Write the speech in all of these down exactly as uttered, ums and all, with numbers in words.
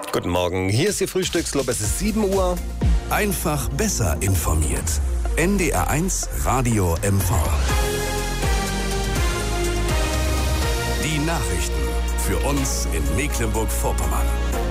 Guten Morgen, hier ist Ihr Frühstücksclub, es ist sieben Uhr. Einfach besser informiert. N D R eins Radio M V. Die Nachrichten für uns in Mecklenburg-Vorpommern.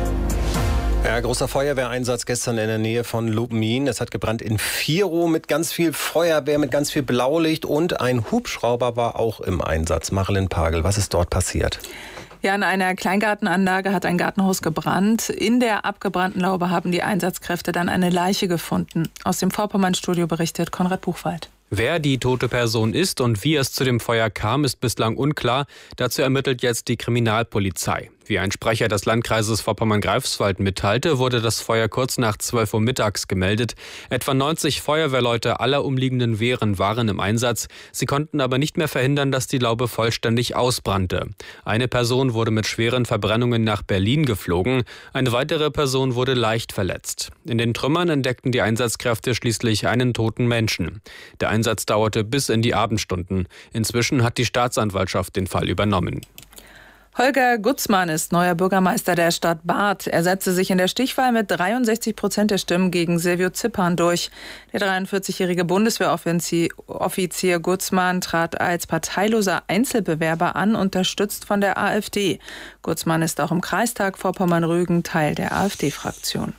Ja, großer Feuerwehreinsatz gestern in der Nähe von Lubmin. Es hat gebrannt in Virow mit ganz viel Feuerwehr, mit ganz viel Blaulicht und ein Hubschrauber war auch im Einsatz. Marilyn Pagel, was ist dort passiert? Ja, in einer Kleingartenanlage hat ein Gartenhaus gebrannt. In der abgebrannten Laube haben die Einsatzkräfte dann eine Leiche gefunden. Aus dem Vorpommern-Studio berichtet Konrad Buchwald. Wer die tote Person ist und wie es zu dem Feuer kam, ist bislang unklar. Dazu ermittelt jetzt die Kriminalpolizei. Wie ein Sprecher des Landkreises Vorpommern-Greifswald mitteilte, wurde das Feuer kurz nach zwölf Uhr mittags gemeldet. Etwa neunzig Feuerwehrleute aller umliegenden Wehren waren im Einsatz. Sie konnten aber nicht mehr verhindern, dass die Laube vollständig ausbrannte. Eine Person wurde mit schweren Verbrennungen nach Berlin geflogen. Eine weitere Person wurde leicht verletzt. In den Trümmern entdeckten die Einsatzkräfte schließlich einen toten Menschen. Der Einsatz dauerte bis in die Abendstunden. Inzwischen hat die Staatsanwaltschaft den Fall übernommen. Holger Gutzmann ist neuer Bürgermeister der Stadt Barth. Er setzte sich in der Stichwahl mit dreiundsechzig Prozent der Stimmen gegen Silvio Zippern durch. Der dreiundvierzigjährige Bundeswehroffizier Gutzmann trat als parteiloser Einzelbewerber an, unterstützt von der AfD. Gutzmann ist auch im Kreistag Vorpommern-Rügen Teil der AfD-Fraktion.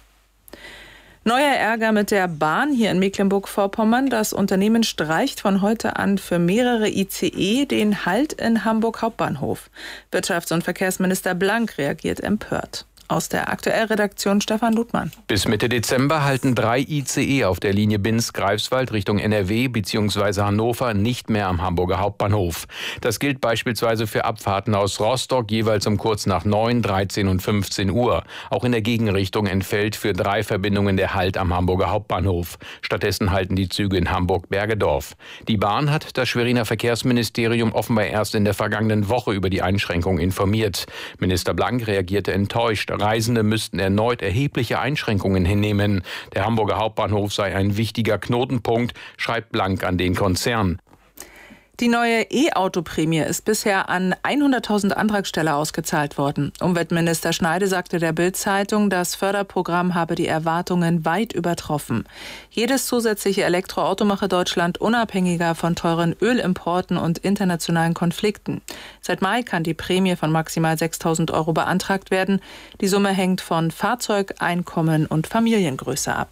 Neuer Ärger mit der Bahn hier in Mecklenburg-Vorpommern. Das Unternehmen streicht von heute an für mehrere I C E den Halt in Hamburg Hauptbahnhof. Wirtschafts- und Verkehrsminister Blank reagiert empört. Aus der Aktuell-Redaktion Stefan Ludmann. Bis Mitte Dezember halten drei I C E auf der Linie Binz-Greifswald Richtung N R W bzw. Hannover nicht mehr am Hamburger Hauptbahnhof. Das gilt beispielsweise für Abfahrten aus Rostock jeweils um kurz nach neun, dreizehn und fünfzehn Uhr. Auch in der Gegenrichtung entfällt für drei Verbindungen der Halt am Hamburger Hauptbahnhof. Stattdessen halten die Züge in Hamburg-Bergedorf. Die Bahn hat das Schweriner Verkehrsministerium offenbar erst in der vergangenen Woche über die Einschränkung informiert. Minister Blank reagierte enttäuscht. Reisende müssten erneut erhebliche Einschränkungen hinnehmen. Der Hamburger Hauptbahnhof sei ein wichtiger Knotenpunkt, schreibt Blank an den Konzern. Die neue E-Auto-Prämie ist bisher an hunderttausend Antragsteller ausgezahlt worden. Umweltminister Schneide sagte der Bild-Zeitung, das Förderprogramm habe die Erwartungen weit übertroffen. Jedes zusätzliche Elektroauto mache Deutschland unabhängiger von teuren Ölimporten und internationalen Konflikten. Seit Mai kann die Prämie von maximal sechstausend Euro beantragt werden. Die Summe hängt von Fahrzeug, Einkommen und Familiengröße ab.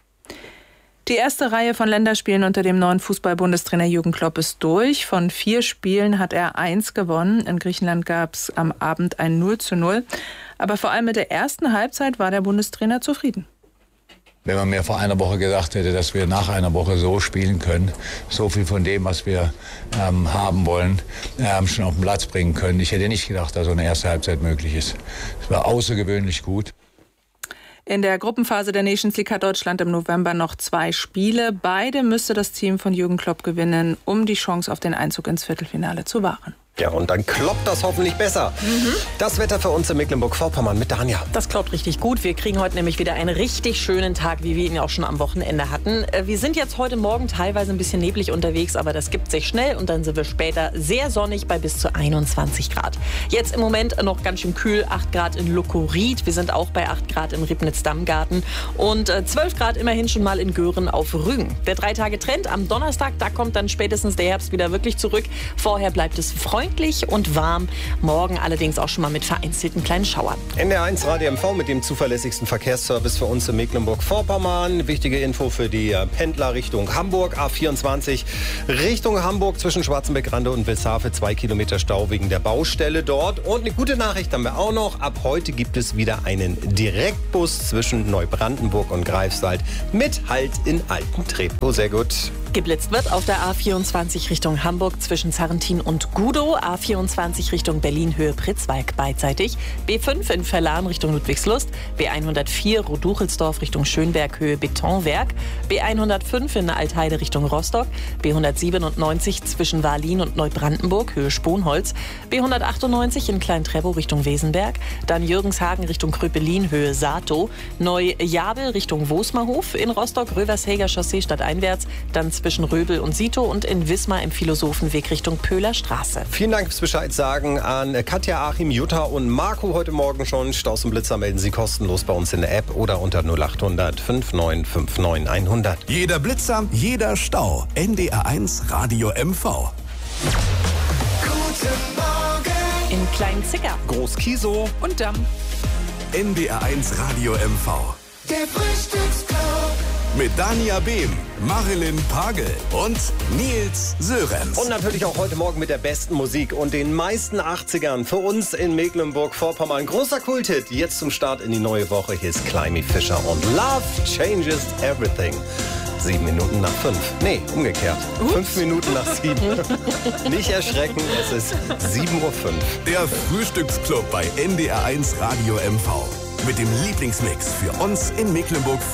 Die erste Reihe von Länderspielen unter dem neuen Fußball-Bundestrainer Jürgen Klopp ist durch. Von vier Spielen hat er eins gewonnen. In Griechenland gab es am Abend ein null zu null. Aber vor allem mit der ersten Halbzeit war der Bundestrainer zufrieden. Wenn man mir vor einer Woche gesagt hätte, dass wir nach einer Woche so spielen können, so viel von dem, was wir ähm, haben wollen, ähm, schon auf den Platz bringen können. Ich hätte nicht gedacht, dass so eine erste Halbzeit möglich ist. Es war außergewöhnlich gut. In der Gruppenphase der Nations League hat Deutschland im November noch zwei Spiele. Beide müsste das Team von Jürgen Klopp gewinnen, um die Chance auf den Einzug ins Viertelfinale zu wahren. Ja, und dann kloppt das hoffentlich besser. Mhm. Das Wetter für uns in Mecklenburg-Vorpommern mit Danja. Das kloppt richtig gut. Wir kriegen heute nämlich wieder einen richtig schönen Tag, wie wir ihn ja auch schon am Wochenende hatten. Wir sind jetzt heute Morgen teilweise ein bisschen neblig unterwegs, aber das gibt sich schnell und dann sind wir später sehr sonnig bei bis zu einundzwanzig Grad. Jetzt im Moment noch ganz schön kühl, acht Grad in Lukuried. Wir sind auch bei acht Grad im Ribnitz-Dammgarten und zwölf Grad immerhin schon mal in Göhren auf Rügen. Der drei Tage Trend am Donnerstag, da kommt dann spätestens der Herbst wieder wirklich zurück. Vorher bleibt es freundlich und warm. Morgen allerdings auch schon mal mit vereinzelten kleinen Schauern. N D R eins Radio M V mit dem zuverlässigsten Verkehrsservice für uns in Mecklenburg-Vorpommern. Wichtige Info für die Pendler Richtung Hamburg. A vierundzwanzig Richtung Hamburg zwischen Schwarzenbeck-Rande und Wilshafe. Zwei Kilometer Stau wegen der Baustelle dort. Und eine gute Nachricht haben wir auch noch. Ab heute gibt es wieder einen Direktbus zwischen Neubrandenburg und Greifswald mit Halt in Altentreptow. Sehr gut. Geblitzt wird auf der A vierundzwanzig Richtung Hamburg zwischen Zarrentin und Gudow, A vierundzwanzig Richtung Berlin Höhe Pritzwalk beidseitig, B fünf in Verlan Richtung Ludwigslust, B hundertvier Roduchelsdorf Richtung Schönberg Höhe Betonwerk, B hundertfünf in Altheide Richtung Rostock, B hundertsiebenundneunzig zwischen Wahllin und Neubrandenburg Höhe Sponholz, B hundertachtundneunzig in Klein-Treptow Richtung Wesenberg, dann Jürgenshagen Richtung Kröpelin Höhe Sato, Neu-Jabel Richtung Wosmerhof, in Rostock Rövershäger Chaussee stadteinwärts, dann zwischen zwischen Röbel und Sito und in Wismar im Philosophenweg Richtung Pöhler Straße. Vielen Dank fürs Bescheid sagen an Katja, Achim, Jutta und Marco heute Morgen schon. Staus und Blitzer melden Sie kostenlos bei uns in der App oder unter null acht hundert fünf neun fünf neun hundert. Jeder Blitzer, jeder Stau. N D R eins Radio M V. Guten Morgen In Kleinzicker. Groß-Kiesow Und Damm. N D R eins Radio M V. der Frühstücksclub. Mit Dania Behm, Marilyn Pagel und Nils Sörenz. und natürlich auch heute Morgen mit der besten Musik und den meisten achtzigern für uns in Mecklenburg-Vorpommern. Großer Kulthit, jetzt zum Start in die neue Woche. Hier ist Climby Fisher und Love Changes Everything. Sieben Minuten nach fünf. Nee, umgekehrt. Ups. Fünf Minuten nach sieben. Nicht erschrecken, es ist sieben Uhr fünf. Der Frühstücksclub bei N D R eins Radio M V. Mit dem Lieblingsmix für uns in Mecklenburg-Vorpommern.